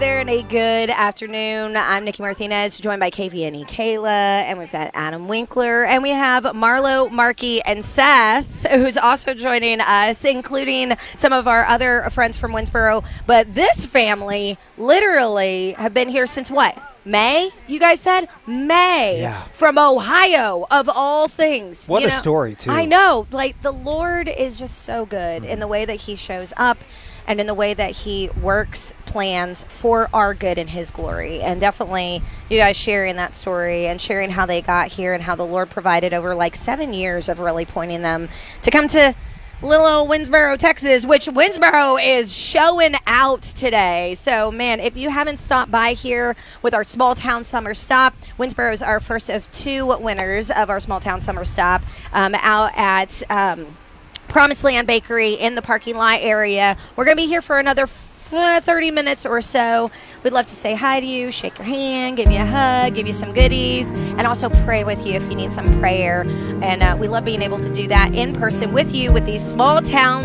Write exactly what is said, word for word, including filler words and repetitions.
There and a good afternoon. I'm Nikki Martinez, joined by K V N E Kayla, and we've got Adam Winkler, and we have Marlo, Marky, and Seth, who's also joining us, including some of our other friends from Winsboro. But this family literally have been here since what? May? You guys said May. Yeah. From Ohio, of all things. What you a know, story, too. I know. Like, the Lord is just so good in the way that he shows up and in the way that he works plans for our good and his glory. And definitely you guys sharing that story and sharing how they got here and how the Lord provided over like seven years of really pointing them to come to little old Winsboro, Texas, which Winsboro is showing out today. So, man, if you haven't stopped by here with our small town summer stop, Winsboro is our first of two winners of our small town summer stop um, out at um, Promised Land Bakery in the parking lot area. We're going to be here for another uh, thirty minutes or so. We'd love to say hi to you, shake your hand, give you a hug, give you some goodies, and also pray with you if you need some prayer. And uh, we love being able to do that in person with you with these small town